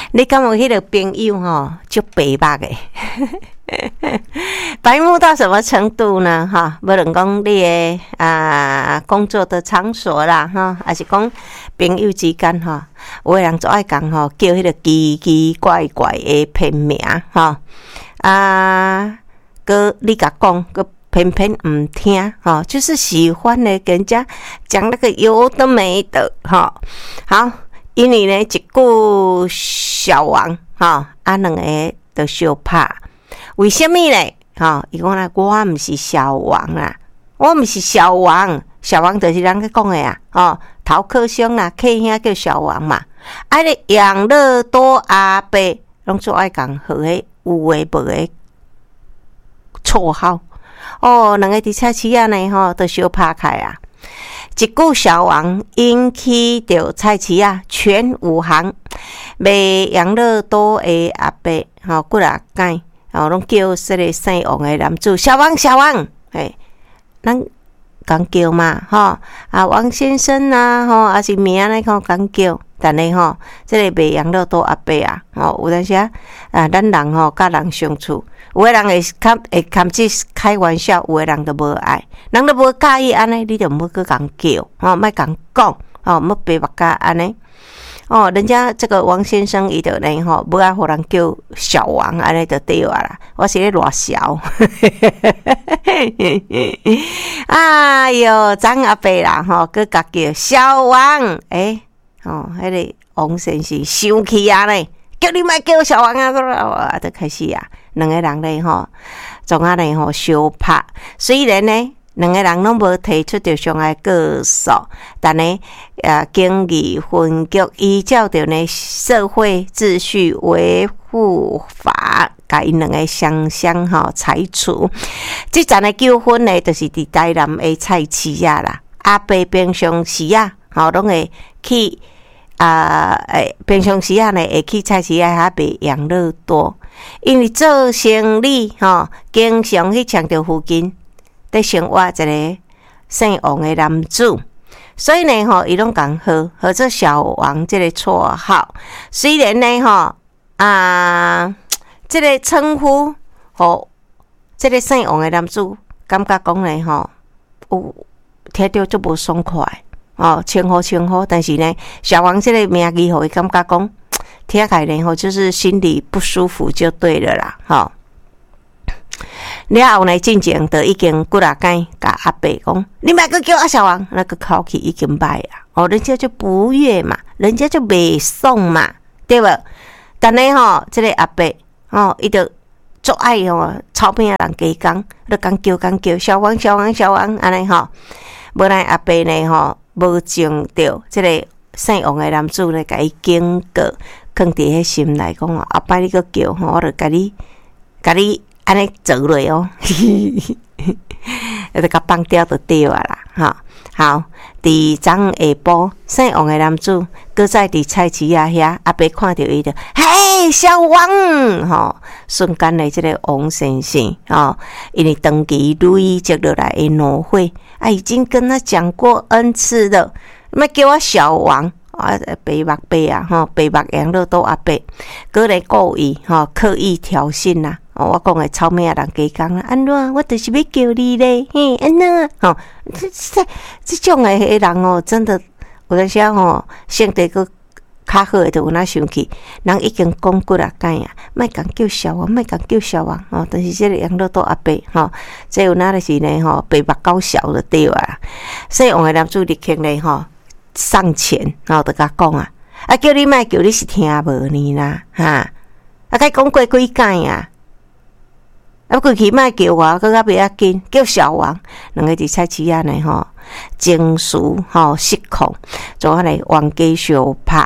你敢有迄个朋友吼，就白目的，白目到什么程度呢？哈，无论讲你的工作的场所啦，哈，还是讲朋友之间哈，有的人就爱讲吼，叫迄个奇奇怪怪的片名哈，个你甲讲个。偏偏唔听哈，就是喜欢呢，跟人家讲那个有的没的哈。好，因为呢，一句小王哈，两个都相拍，为什么呢？哈，伊讲啦，我唔是小王啦，我唔是小王，小王就是人家讲的啊，哦，头壳兄啦，客兄叫小王嘛，你养乐多阿伯，拢做爱讲和迄有诶无诶绰号。哦，两个伫菜市仔呢吼，都相拍开啊！一句小王引起着菜市仔全武行卖养乐多的阿伯吼，几啊间吼，拢叫说个姓王的男子小王小王，嘿，咱讲叫嘛吼王先生啊吼，还是名来讲讲叫。但是吼，这个卖养乐多阿伯啊，吼有当时咱人吼甲人相处，有的人会开始开玩笑，有的人都无爱，人都无介意安尼，你就唔好去讲叫，吼，莫讲讲，吼，莫白目甲安尼。哦，人家这个王先生伊就呢吼，无爱互人叫小王安尼就对啊啦，我是咧乱笑。哎哟，张阿伯啦吼，佮甲叫小王，迄个王先生生气啊呢，叫你莫叫小王啊，就开始啊，两个人咧吼，总啊咧吼相拍。虽然呢，两个人拢无提出着相爱个数，但呢，经义分局依照着呢社会秩序维护法，甲因两个双吼裁处。即阵的纠纷呢，就是伫台南的菜市仔啦，阿伯平常时啊，吼拢会去。平常时啊呢，会去菜市仔遐卖养乐多，因为做生意吼，经常去抢着附近在生活一个姓王的男子，所以呢吼，伊拢讲和这小王这个绰号。虽然呢吼这个称呼吼，这个姓王的男子感觉讲呢吼，有听着足无爽快。哦，称呼，但是呢，小王这个名字吼，伊感觉讲听起来呢吼，就是心里不舒服就对了啦，吼。了后呢，进前就已经几啊间甲阿伯讲，你莫个叫阿小王，那个口气已经歹啊，哦，人家就不悦嘛，人家就袂爽嘛，对无？但呢吼，这个阿伯哦，伊就足爱吼，草边的人加讲，就讲叫小王安尼吼，无奈阿伯呢吼。无情着即个姓王的男子咧，甲伊警告，放伫迄心内讲哦，后摆你搁叫吼，我就甲你安尼做落哦，就甲放掉就对啊啦，哈。好，伫昨下晡，姓王的男子搁在伫菜市仔遐，阿伯看到伊就，嘿，小王，吼，瞬间的即个王先生，因为长期累积落来的怒火，已经跟他讲过 N 次了，莫叫我小王。白目伯啊，白目养乐多阿伯，搁来故意刻意挑衅啦。我讲的草莓人加讲啦，安怎我就是要叫你咧，嘿，安怎这种的人哦，真的有阵时吼，性格搁较好的就有那生气。人已经讲几啊间啊，莫讲叫小王，莫讲叫小王吼。但是这个养乐多阿伯吼，这有哪就是呢吼，白目搞笑就对啊。所以我的男主立刻呢吼。上前，然后就甲讲啊，叫你莫叫你是听无呢啦，哈，甲讲过几届啊，过去莫叫我，搁较袂要紧，叫小王，两个伫菜市仔呢吼，情绪失控，做安尼冤家相拍，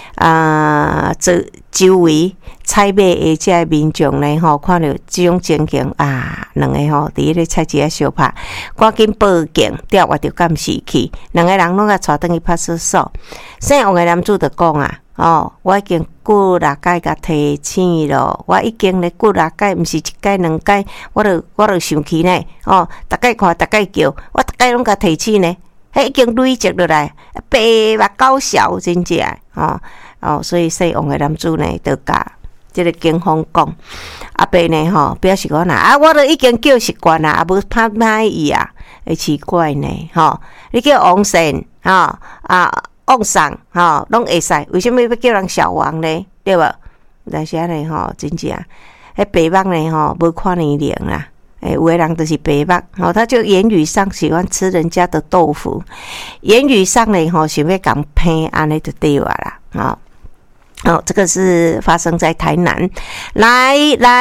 周围采买的这民众呢吼，看到这种情形啊，两个吼伫迄个菜市仔相拍，赶紧报警，调我着监视器，两个人拢甲带转去派出所。姓王的男子就讲啊，我已经几啊届甲提醒咯，我已经咧几啊届，毋是一届两届，我就生气呢，逐届看逐届叫，我逐届拢甲提醒呢，迄已经累积落来，白目搞笑真正所以姓王的男子呢，就甲这个警方讲，阿伯呢表示讲我都已经叫习惯啦，也无拍歹伊啊，会奇怪呢你叫王胜王上拢会使，为什么要叫人小王呢？对无？但是呢真正迄白目呢无看年龄啦。有的人就是白目他就言语上喜欢吃人家的豆腐，言语上呢想要讲偏安尼就对了啦这个是发生在台南。来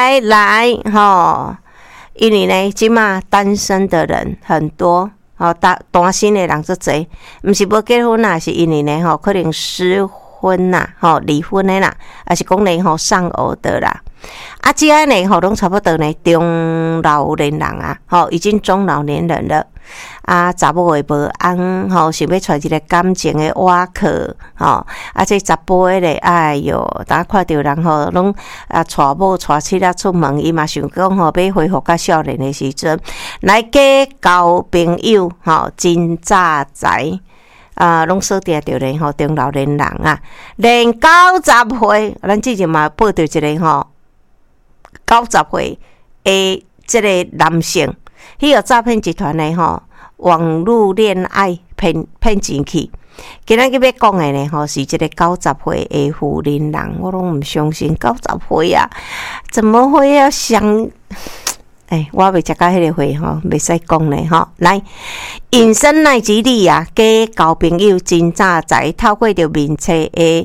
因为呢现在单身的人很多单身的人就多，不是要结婚啦，是因为呢可能失婚啦离婚的啦，还是讲呢丧偶的啦这些呢拢差不多呢中老年人已经中老年人了查某的无安想要找一个感情的瓦壳这查甫的咧哎哟，当看到人拢带某带妻出门，伊嘛想讲要恢复到少年的时阵来结交朋友真早财拢锁定着咧中老年人连90岁，咱之前嘛报道一个90岁的这个男性，迄个诈骗集团呢网络恋爱骗钱去。今仔日要讲的呢是这个90岁的妇人人，我拢唔相信90岁怎么会要想？我未食到迄个岁袂使讲呢来，隐身奈吉利加交朋友真早财，透过着面册的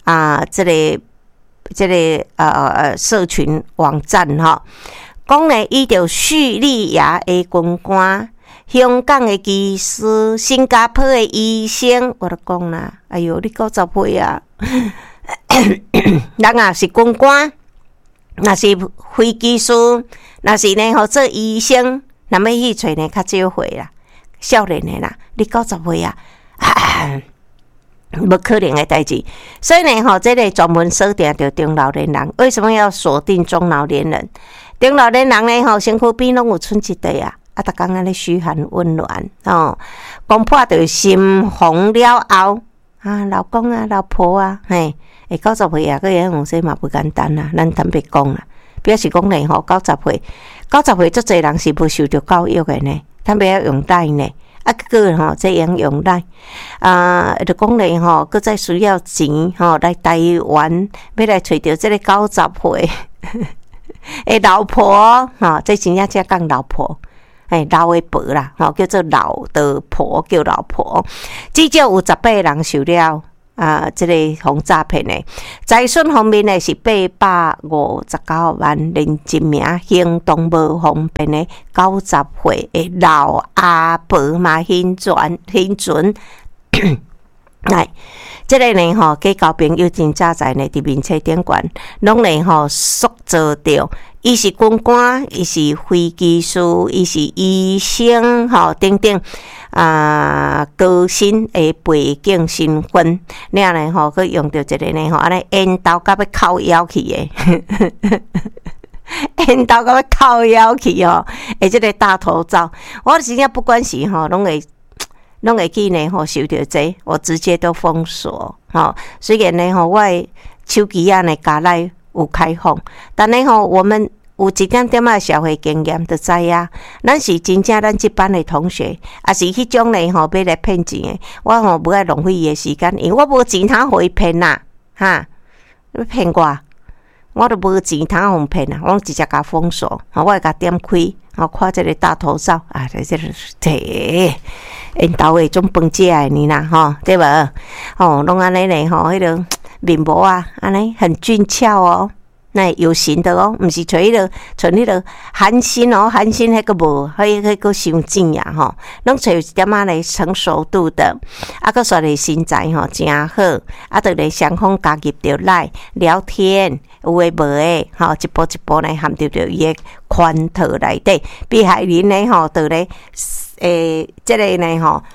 这个社群网站讲呢，伊着叙利亚的军官、香港的技师、新加坡的医生，我都讲啦，哎哟，你90岁人是军官，若是飞机师，若是呢做医生，那么去找呢较少岁啦，少年的啦，你90岁不可能的代志，所以呢这个专门锁定着中老年人。为什么要锁定中老年人？中老年人呢身躯边拢有剩一块逐工安尼嘘寒问暖讲破着心红了后老公老婆90岁个人用说嘛不简单咱坦白讲表示讲呢90岁足侪人是无受到教育的呢，坦白要用赖呢个这样用赖就讲咧搁再需要钱来台湾要来找到这个90岁的老婆这真正才讲老婆老的婆啦叫做老的婆，叫老婆。至少有18个人受了这个防诈骗的财损方面呢是859万，连一名行动无方便的90岁的老阿婆嘛现存来，这个呢结交朋友真早财呢，伫面册顶悬拢呢塑造着伊是军官，伊是飞机师，伊是医生等等高薪的背景身份，了呢佮用着一个呢安尼烟斗甲要靠腰去的烟斗甲要靠腰去这个大头照，我真正不管是拢会去呢受到这我直接都封锁虽然呢我的手机呢加来有开放，但呢我们有一点点社会经验就知咱是真正咱这班的同学也是迄种呢要来骗钱的，我不爱浪费伊的时间，因为我无钱通互伊骗你骗我都无钱通互骗我直接甲封锁我会甲点开看这个大头照这个因兜的种饭食的呢啦对无拢安尼咧迄个面膜安尼很俊俏那有型的不是像迄个韩星韩星迄个无迄个伤正拢找一点咧成熟度的佫说咧身材真好就咧双方加入着来聊天，有诶无诶一步一步来含着伊诶圈套内底，被害人咧就咧这个呢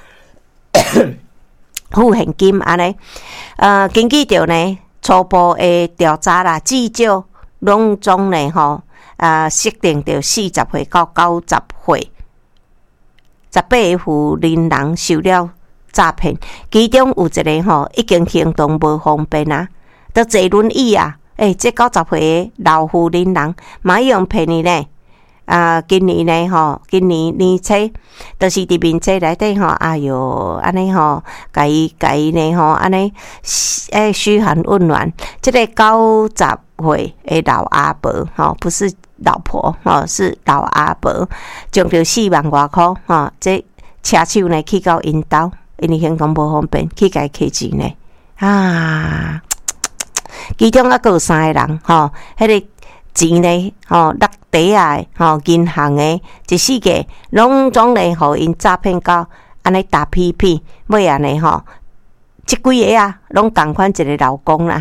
付现金安尼根据着呢初步的调查啦，至少拢总呢设定着40岁到90岁18个妇人受了诈骗，其中有一个已经行动无方便都坐轮椅啊。这90岁的老妇人人嘛用骗你呢。今年呢今年年初，就是伫面册内底哎哟，安尼甲伊呢安尼嘘寒问暖。这个90岁的老阿婆不是老婆是老阿婆，将着4万外块这车手呢去到因兜，因为行动无方便，去甲伊摕钱呢其中还有3个人迄个钱呢落地啊银行的14个拢总咧互因诈骗到安尼打屁屁，尾啊呢这几个啊拢共款一个老公啦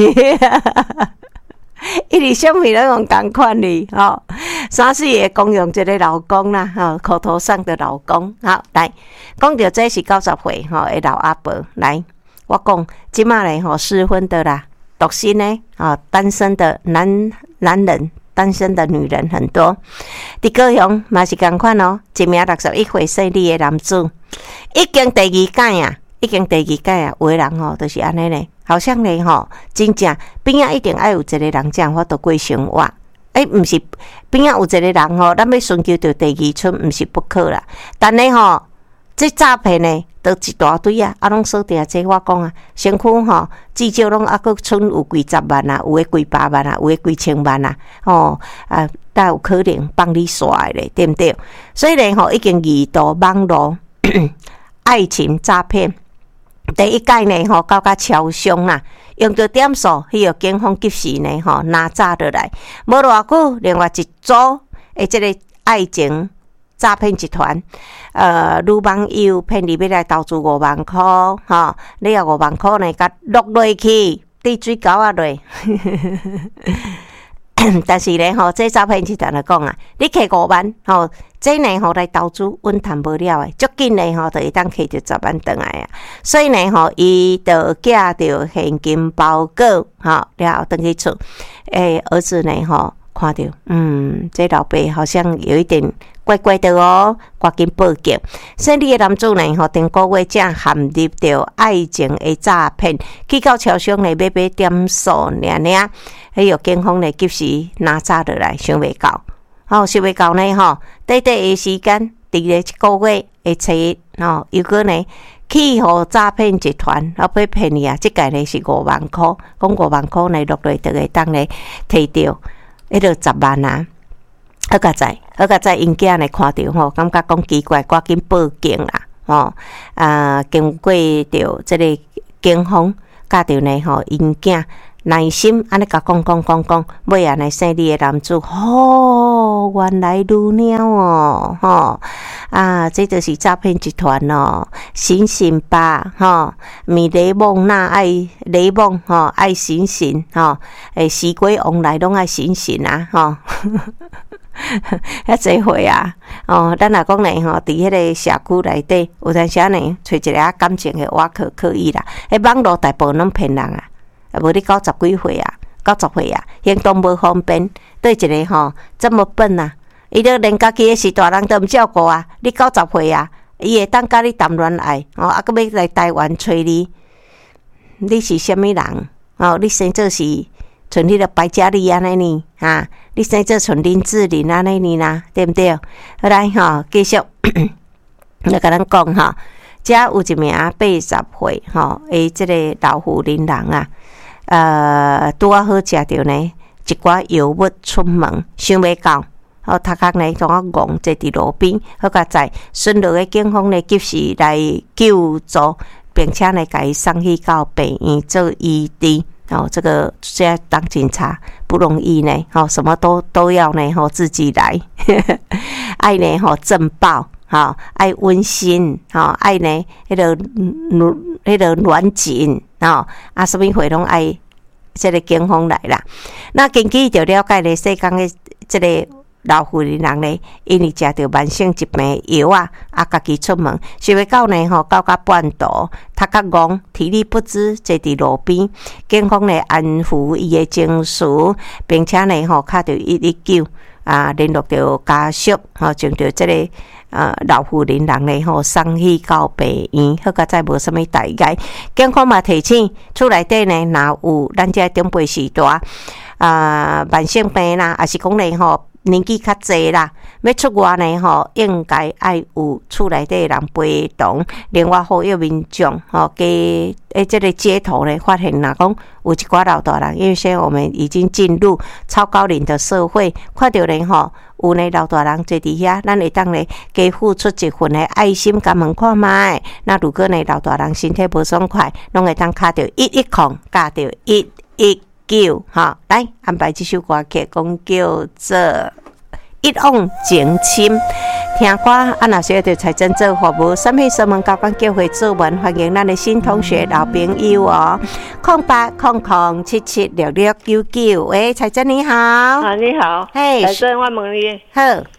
因为什么拢用共款哩3-4个共用一个老公啦口头上的老公。好，来讲到这是90岁的老阿伯，来我讲即马咧失婚的啦，独身呢单身的男人，单身的女人很多。伫高雄嘛是同款一名61岁生日的男子，已经第二届啊，有的人就是安尼呢，好像呢真正边仔一定要有一个人才有法度过生活。毋是边仔有一个人咱要寻求到第二春，毋是不可啦。但呢这诈骗呢，都一大堆啊，拢锁定这我讲啊，身躯至少拢佫剩有几十万啊，有诶几百万啊，有诶几千万啊，才有可能帮你刷咧，对不对？所以呢已经遇到网络爱情诈骗。第一届呢到甲超商啦，用着点数，迄个警方及时呢拿炸落来，无偌久，另外一组诶，这个爱情诈骗集团，女网友骗你要来投资5万块，你要5万块呢，甲落落去，滴水沟啊落。但是呢，这诈骗集团来讲啊，你摕5万，这呢来投资稳赚无了诶，足紧呢就会当摕着10万回来啊。所以呢伊就寄着现金包裹，然后回去厝，儿子呢看到，这老爸好像有一点怪怪的赶紧报警。姓李的男子呢顶个月才陷入到爱情的诈骗，去到超商呢要买点数尔，迄个警方呢及时拿炸落来，想袂到，想袂到呢短的时间，伫咧1个月的初一，又个呢去互诈骗集团要骗你啊！即届呢是5万块，讲5万块呢落来就会当呢摕到迄个10万啊！好甲在因囝呢看到感觉讲奇怪，赶紧报警啦！经过着即个警方，甲着呢因囝耐心安尼甲讲，尾啊呢姓李的男子，原来如鸟这就是诈骗集团醒醒吧米雷梦那爱雷梦爱醒醒时归往来拢爱醒醒啊遐济岁啊咱若讲呢伫迄个社区内底，有阵时呢找一个感情的活可以啦。网络大部分拢骗人啊，无你90几岁啊，90岁啊，行动无方便，对一个这么笨啊，伊都连家己的是大人都毋照顾啊，你90岁啊，伊会当甲你谈恋爱佫要来台湾找你，你是啥物人你生做是像迄个白嘉莉安尼呢你生做像林志玲安尼呢对不对？好来继续来甲咱讲遮有一名80岁的即个老妇人啊，拄好食着呢一寡药物出门，想袂到头壳呢总戆坐伫路边，好甲在顺路的警方呢及时来救助，并且呢甲伊送去到病院做医治。这个现在当警察不容易呢什么都要呢自己来爱呢正报爱温馨爱呢迄个暖景什么会拢爱这个警方来啦。那根据就了解咧，世间的这个老妇人呢，因为食着慢性疾病药家己出门，想袂到呢到半途，头壳戆，体力不支，坐伫路边，警方呢安抚伊的情绪，并且呢敲着119， 联络到家属从着这个老妇人人咧送去到病院，好甲再无啥物代价。警方嘛提醒厝内底呢，若有咱这长辈时代慢性病啦，也是讲咧年纪较济啦，要出外呢应该爱有厝内底人陪同。另外，呼吁民众给这个街头呢发现若讲有一寡老大人，因为现在我们已经进入超高龄的社会，看到呢有呢老大人坐伫遐，咱会当呢加付出一份的爱心，甲问看卖。那如果呢老大人身体无爽快，拢会当敲到110，加到119，来安排这首歌曲，讲叫做《一往情深》。听歌若需要对财政做服务，产品说明交关机会做文，欢迎咱的新同学老朋友哦。0800776699，喂，财政你好。 你好。 嘿， 财政我问你。 好。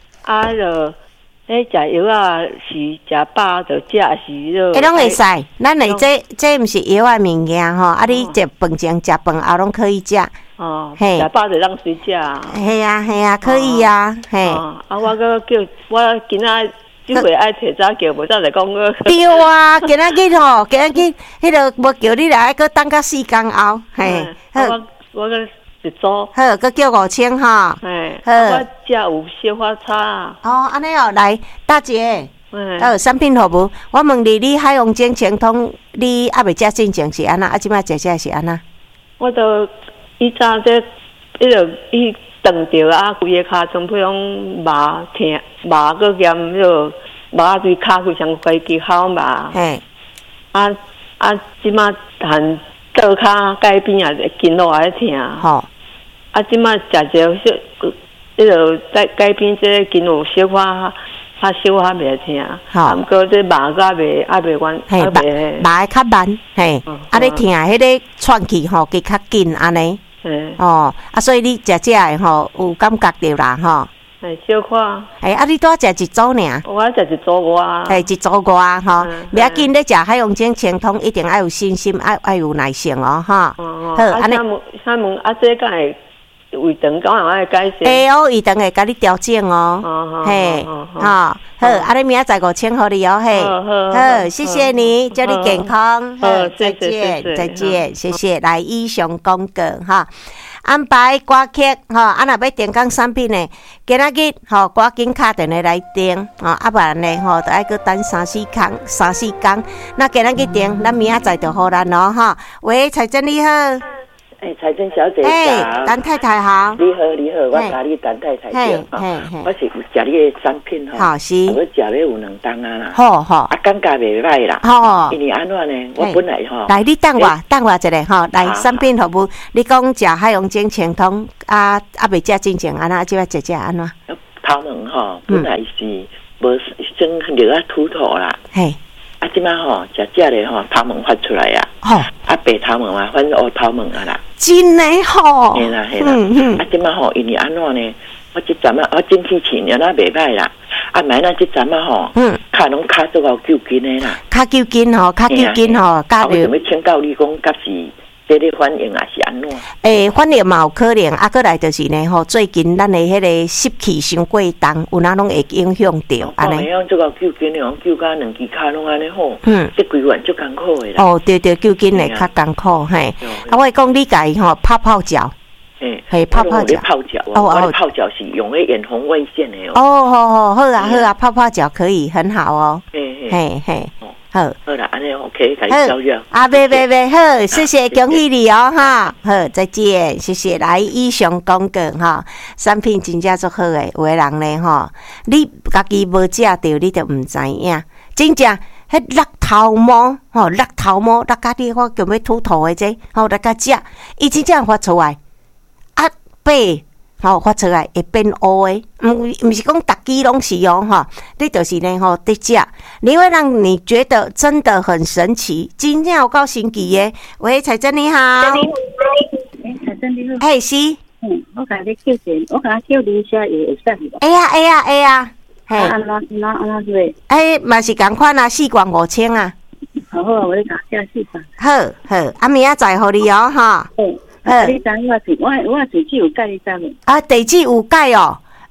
食药啊，是食饱就食，是咯。 拢会使，咱的这毋是药的物件你食饭前食饭后拢可以食。 嘿，食饱就当随食。 系啊，可以啊，嘿。 我个叫我今仔就会爱提早叫，无早就讲个。 对啊，今仔日迄个无叫你来，搁等到4天后，嘿。 我个一组。 好，搁叫5000哈。 嘿。我食有小花叉。 安尼来，大姐。产品服务，我问你海洋精清通，你还未食进前是安那？即摆食是安那？ 我都以早这伊断掉规个骹全部拢麻疼，麻个嫌麻对骹非常快去好麻。嘿。即摆含倒骹改边也筋落来疼。吼。即摆食着在改边这筋有小可。小还袂疼，毋过这麻个袂完， 麻会较慢，嘿，你疼迄个喘气加较紧安尼，所以你食有感觉着啦， 小可， 你拄食一组尔？ 我食一组外， 一组外不要紧，你食海洋精清通一定要有信心，爱有耐性好， 安尼。这敢会？胃肠敢有爱改善？ 胃肠会甲你调整嘿，好，你明仔载5000互你嘿，好，谢谢你，祝你健康，再见，谢谢，来以上广告安排歌曲若要订购产品呢，今仔日赶紧敲电话来订不然呢就爱搁等3-4天，那今仔日订，咱明仔载就互咱咯喂，财政你好。 财政小姐好， 陈太太好。 你好，我甲你陈太太我是食你的产品好是。 我食了有2档啦。 好。 感觉袂歹啦。因为安怎呢？我本来来你等我一下来产品服务，你讲食海洋精清通未食进前安怎？即摆食安怎？ 头毛本来是无生了秃头啦。嘿。即摆食咧头毛发出来啊。白头毛嘛，反黑头毛啊啦。 真诶嘿啦。即摆因为安怎呢？我即阵我真天气了那袂歹啦。买那即阵骹拢骹做到9斤诶啦。 骹9斤加我想要请教你讲，甲是这个反应也是安怎？ 反应嘛有可能，过来就是呢最近咱的迄个湿气伤过重，有哪拢会影响到安尼。 做到9斤了，9加2支骹拢安尼好。这规晚足艰苦的啦。 对，9斤会较艰苦嘿。我讲你家泡脚。泡脚。 我泡脚是用那眼红外线的好啊，泡脚可以很好哦。嘿。好啦，安尼 OK， 甲你交流。 别，好，谢谢，恭喜你好，再见，谢谢。来，以上广告产品真正足好诶，有诶人呢你家己无食到，你就毋知影。真正，迄落头毛，落甲你我叫要秃头诶这，落甲食，伊真正发出来，白。发出来会变乌诶，毋是讲逐支拢是你就是呢得食，你会让你觉得真的很神奇，真正有够神奇诶。喂，彩珍你好。 彩珍你好。 是。 我甲你叫钱，我甲叫你写也会使无？ 会啊。 安怎对？ 嘛是共款啊，4罐5000啊。 好，我咧甲写4罐。 好，明仔载互你你知我是有解，你知无？ 地址有解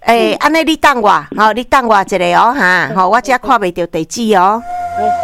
安尼你等我，你等我一下哦哈，我这看袂到地址哦。